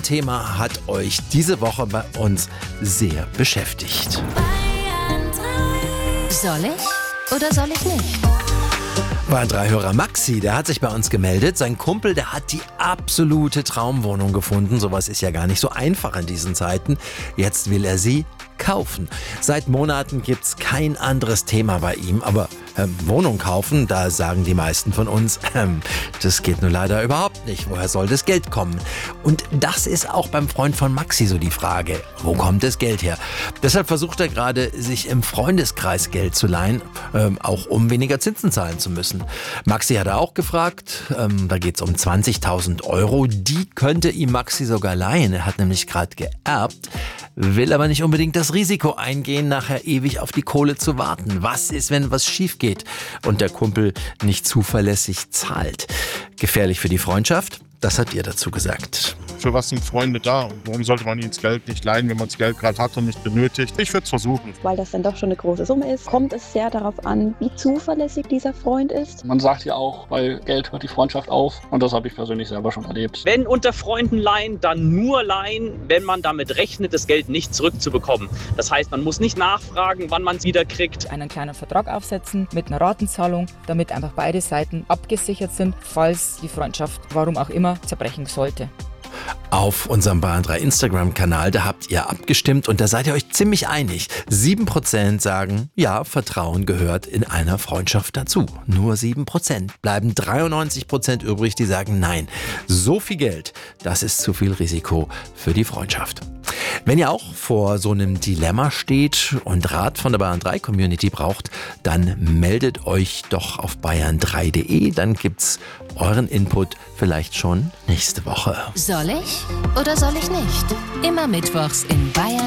Thema hat euch diese Woche bei uns sehr beschäftigt. Soll ich oder soll ich nicht? Bayern 3-Hörer Maxi, der hat sich bei uns gemeldet. Sein Kumpel, der hat die absolute Traumwohnung gefunden. Sowas ist ja gar nicht so einfach in diesen Zeiten. Jetzt will er sie kaufen. Seit Monaten gibt's kein anderes Thema bei ihm. Aber Wohnung kaufen, da sagen die meisten von uns, das geht nur leider überhaupt nicht. Woher soll das Geld kommen? Und das ist auch beim Freund von Maxi so die Frage. Wo kommt das Geld her? Deshalb versucht er gerade, sich im Freundeskreis Geld zu leihen, auch um weniger Zinsen zahlen zu müssen. Maxi hat er auch gefragt. Da geht's um 20.000 Euro. Die könnte ihm Maxi sogar leihen. Er hat nämlich gerade geerbt, will aber nicht unbedingt das Risiko eingehen, nachher ewig auf die Kohle zu warten. Was ist, wenn was schief geht und der Kumpel nicht zuverlässig zahlt? Gefährlich für die Freundschaft? Das habt ihr dazu gesagt. Für was sind Freunde da? Und warum sollte man ihnen das Geld nicht leihen, wenn man das Geld gerade hat und nicht benötigt? Ich würde es versuchen. Weil das dann doch schon eine große Summe ist, kommt es sehr darauf an, wie zuverlässig dieser Freund ist. Man sagt ja auch, bei Geld hört die Freundschaft auf. Und das habe ich persönlich selber schon erlebt. Wenn unter Freunden leihen, dann nur leihen, wenn man damit rechnet, das Geld nicht zurückzubekommen. Das heißt, man muss nicht nachfragen, wann man es wieder kriegt. Einen kleinen Vertrag aufsetzen mit einer Ratenzahlung, damit einfach beide Seiten abgesichert sind, falls die Freundschaft, warum auch immer, zerbrechen sollte. Auf unserem Bayern 3 Instagram-Kanal, da habt ihr abgestimmt und da seid ihr euch ziemlich einig. 7% sagen, ja, Vertrauen gehört in einer Freundschaft dazu. Nur 7%. Bleiben 93% übrig, die sagen, nein, so viel Geld, das ist zu viel Risiko für die Freundschaft. Wenn ihr auch vor so einem Dilemma steht und Rat von der Bayern 3 Community braucht, dann meldet euch doch auf bayern3.de. Dann gibt's euren Input vielleicht schon nächste Woche. Soll ich oder soll ich nicht? Immer mittwochs in Bayern